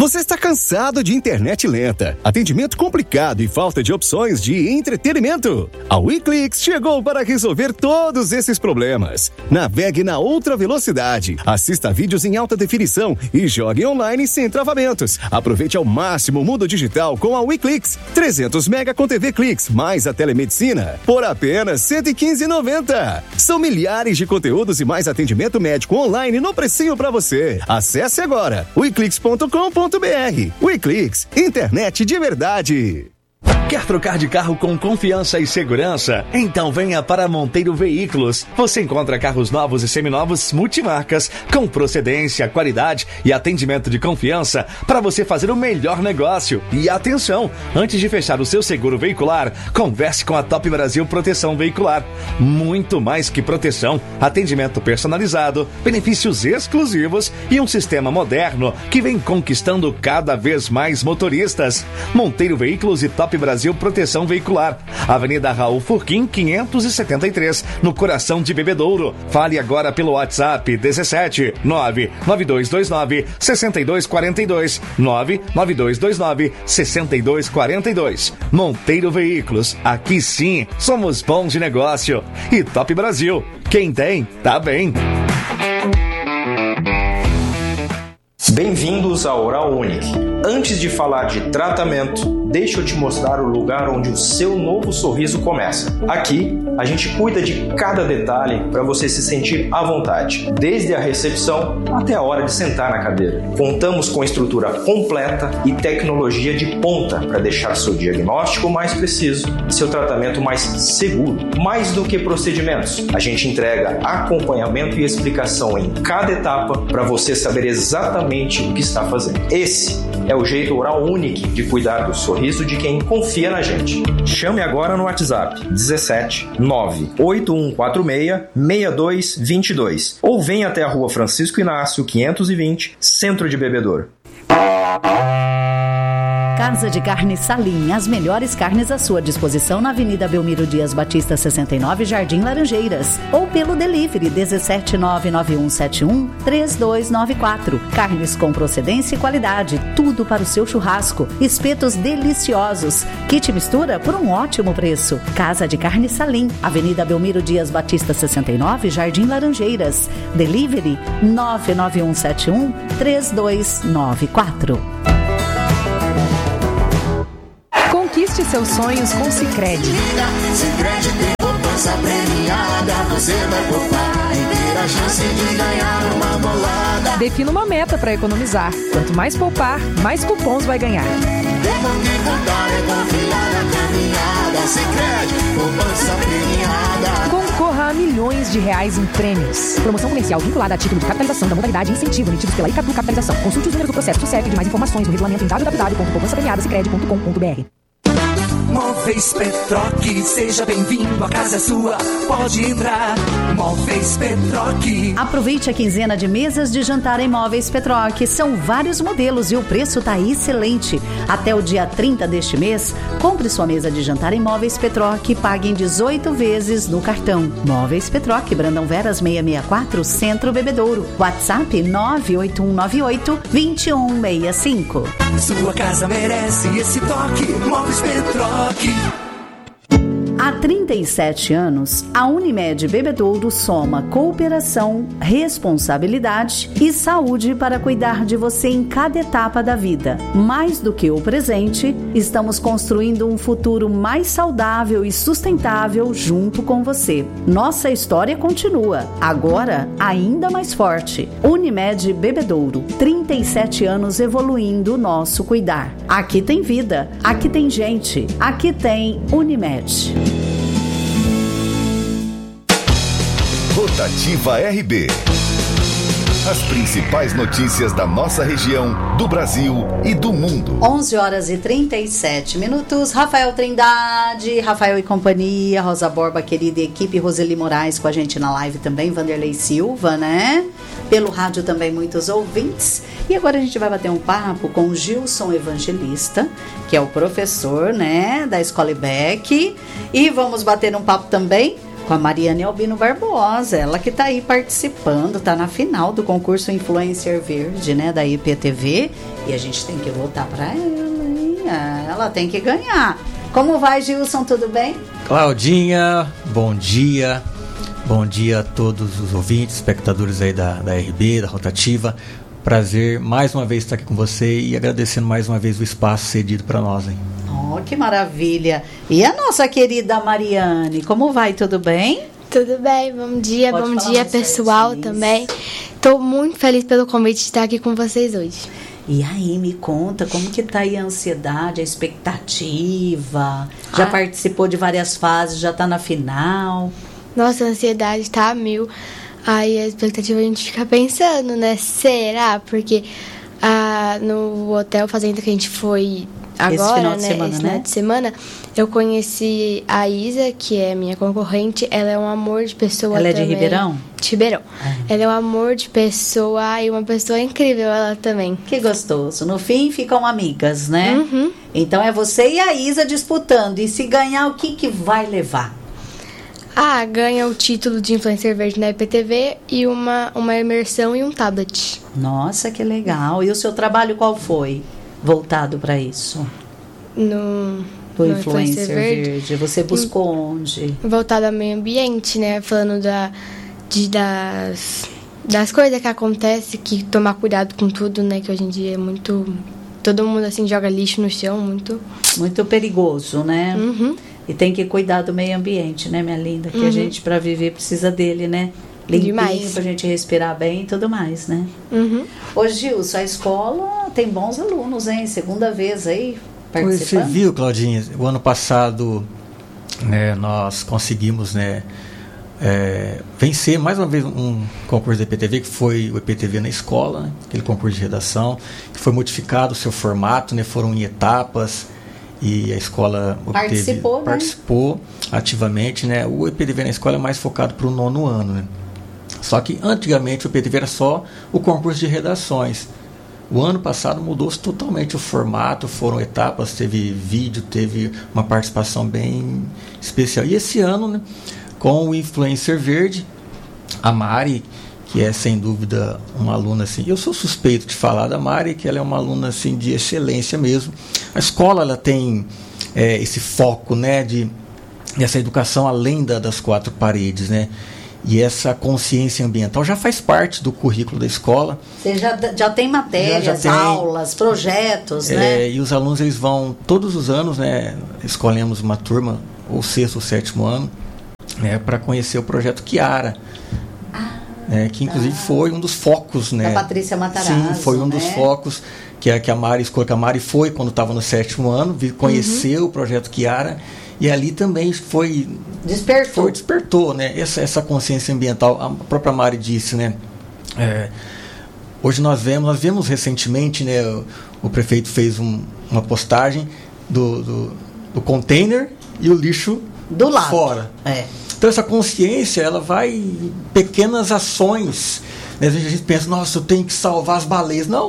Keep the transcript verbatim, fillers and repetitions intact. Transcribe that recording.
Você está cansado de internet lenta, atendimento complicado e falta de opções de entretenimento? A WeClix chegou para resolver todos esses problemas. Navegue na outra velocidade, assista vídeos em alta definição e jogue online sem travamentos. Aproveite ao máximo o mundo digital com a WeClix. trezentos mega com T V Clix, mais a telemedicina, por apenas cento e quinze reais e noventa centavos. São milhares de conteúdos e mais atendimento médico online no precinho para você. Acesse agora weclix ponto com ponto br. WeClix, internet de verdade. Quer trocar de carro com confiança e segurança? Então venha para Monteiro Veículos. Você encontra carros novos e seminovos multimarcas, com procedência, qualidade e atendimento de confiança para você fazer o melhor negócio. E atenção, antes de fechar o seu seguro veicular, converse com a Top Brasil Proteção Veicular. Muito mais que proteção, atendimento personalizado, benefícios exclusivos e um sistema moderno que vem conquistando cada vez mais motoristas. Monteiro Veículos e Top Brasil Proteção Veicular, Avenida Raul Furquim, quinhentos e setenta e três, no coração de Bebedouro. Fale agora pelo WhatsApp dezessete nove nove dois dois nove seis dois quatro dois, nove nove dois dois nove seis dois quatro dois. Monteiro Veículos, aqui sim, somos bons de negócio. E Top Brasil, quem tem, tá bem. Bem-vindos ao Oral Unique. Antes de falar de tratamento, deixa eu te mostrar o lugar onde o seu novo sorriso começa. Aqui, a gente cuida de cada detalhe para você se sentir à vontade, desde a recepção até a hora de sentar na cadeira. Contamos com estrutura completa e tecnologia de ponta para deixar seu diagnóstico mais preciso e seu tratamento mais seguro. Mais do que procedimentos, a gente entrega acompanhamento e explicação em cada etapa para você saber exatamente o que está fazendo. Esse é o jeito Oral Unique de cuidar do sorriso de quem confia na gente. Chame agora no WhatsApp dezessete nove oito um quatro seis seis dois dois dois ou venha até a Rua Francisco Inácio quinhentos e vinte, Centro de Bebedouro. Casa de Carne Salim, as melhores carnes à sua disposição na Avenida Belmiro Dias Batista sessenta e nove, Jardim Laranjeiras, ou pelo delivery dezessete nove nove um sete um três dois nove quatro. Carnes com procedência e qualidade, tudo para o seu churrasco, espetos deliciosos, kit mistura por um ótimo preço. Casa de Carne Salim, Avenida Belmiro Dias Batista sessenta e nove, Jardim Laranjeiras, delivery nove nove um sete um três dois nove quatro. Conquiste seus sonhos com Sicredi. Sicredi tem poupança premiada, você vai poupar e ter a chance de ganhar uma bolada. Defina uma meta para economizar. Quanto mais poupar, mais cupons vai ganhar. Devo que contar é confiar na caminhada. Sicredi, poupança premiada. Concorra a milhões de reais em prêmios. Promoção comercial vinculada a título de capitalização da modalidade incentivo emitidos pela Icatu Capitalização. Consulte os números do processo do C E P de mais informações no regulamento em w w w ponto poupança premiada sicredi ponto com ponto b r. Móveis Petroc, seja bem-vindo, a casa é sua, pode entrar. Móveis Petroc. Aproveite a quinzena de mesas de jantar em Móveis Petroc. São vários modelos e o preço está excelente. Até o dia trinta deste mês, compre sua mesa de jantar em Móveis Petroc e pague em dezoito vezes no cartão. Móveis Petroc, Brandão Veras seiscentos e sessenta e quatro, Centro Bebedouro. WhatsApp nove oito um nove oito dois um seis cinco. Sua casa merece esse toque. Móveis Petroc. Há trinta e sete anos, a Unimed Bebedouro soma cooperação, responsabilidade e saúde para cuidar de você em cada etapa da vida. Mais do que o presente, estamos construindo um futuro mais saudável e sustentável junto com você. Nossa história continua, agora ainda mais forte. Unimed Bebedouro, trinta e sete anos evoluindo o nosso cuidar. Aqui tem vida, aqui tem gente, aqui tem Unimed. Rotativa R B. As principais notícias da nossa região, do Brasil e do mundo. onze horas e trinta e sete minutos. Rafael Trindade, Rafael e companhia, Rosa Borba, querida equipe, Roseli Moraes com a gente na live também, Vanderlei Silva, né? Pelo rádio também muitos ouvintes. E agora a gente vai bater um papo com o Gilson Evangelista, que é o professor, né, da Escola I B E C. E vamos bater um papo também com a Mariane Albino Barbosa, ela que está aí participando, está na final do concurso Influencer Verde, né, da I P T V, e a gente tem que votar para ela, hein? Ela tem que ganhar. Como vai, Gilson? Tudo bem? Claudinha, bom dia. Bom dia a todos os ouvintes, espectadores aí da, da R B, da Rotativa. Prazer mais uma vez estar aqui com você e agradecendo mais uma vez o espaço cedido para nós, hein? Oh, que maravilha! E a nossa querida Mariane, como vai? Tudo bem? Tudo bem, bom dia, Pode bom falar dia mais pessoal certinho. também. Estou muito feliz pelo convite de estar aqui com vocês hoje. E aí, me conta, como que tá aí a ansiedade, a expectativa? Já Ah. participou de várias fases, já tá na final? Nossa, a ansiedade tá a mil. Aí a expectativa a gente fica pensando, né? Será? Porque ah, no hotel fazenda que a gente foi agora, final de né? semana, Esse né? final de semana, eu conheci a Isa, que é minha concorrente. Ela é um amor de pessoa Ela é também. de Ribeirão? De Ribeirão. Ah. Ela é um amor de pessoa e uma pessoa incrível, ela também. Que gostoso. No fim, ficam amigas, né? Uhum. Então é você e a Isa disputando. E se ganhar, o que que vai levar? Ah, ganha o título de Influencer Verde na I P T V e uma, uma imersão e um tablet. Nossa, que legal. E o seu trabalho qual foi? Voltado para isso? No, Do no Influencer Verde. Você buscou onde? Voltado ao meio ambiente, né? Falando da, de, das, das coisas que acontecem, que tomar cuidado com tudo, né? Que hoje em dia é muito... Todo mundo, assim, joga lixo no chão, muito... Muito perigoso, né? Uhum. E tem que cuidar do meio ambiente, né, minha linda? Que Uhum. a gente, para viver, precisa dele, né? Limpinho, Demais. pra gente respirar bem e tudo mais, né? Uhum. Ô, Gilson, a escola tem bons alunos, hein? Segunda vez aí Pois você participando. viu, Claudinha, o ano passado né, nós conseguimos né, é, vencer mais uma vez um concurso da I P T V, que foi o I P T V na escola, né, aquele concurso de redação, que foi modificado o seu formato, né, foram em etapas, e a escola obteve, Participou, né? participou ativamente. Né, o I P T V na escola é mais focado para o nono ano. Né, só que antigamente o I P T V era só o concurso de redações. O ano passado mudou-se totalmente o formato, foram etapas, teve vídeo, teve uma participação bem especial. E esse ano, né, com o Influencer Verde, a Mari, que é sem dúvida uma aluna assim, eu sou suspeito de falar da Mari, que ela é uma aluna assim de excelência mesmo. A escola ela tem é, esse foco, né, de essa educação além da, das quatro paredes, né? E essa consciência ambiental já faz parte do currículo da escola. Você já, já tem matérias, Já- já tem. aulas, projetos, É, né? e os alunos eles vão todos os anos, né? Escolhemos uma turma, ou sexto ou sétimo ano, né, para conhecer o projeto Kiara, né, que inclusive foi um dos focos, né? Da Patrícia Matarazzo, Sim, foi um dos né? focos que a, que a Mari escolheu, que a Mari foi quando estava no sétimo ano, vi- conheceu o projeto Kiara. E ali também foi Despertou. foi, despertou, né? Essa, essa consciência ambiental. A própria Mari disse, né? É, hoje nós vemos, nós vemos recentemente, né? O, o prefeito fez um, uma postagem do, do, do container e o lixo Do lado. fora. É. Então essa consciência, ela vai em pequenas ações. Né? Às vezes a gente pensa, nossa, eu tenho que salvar as baleias. Não,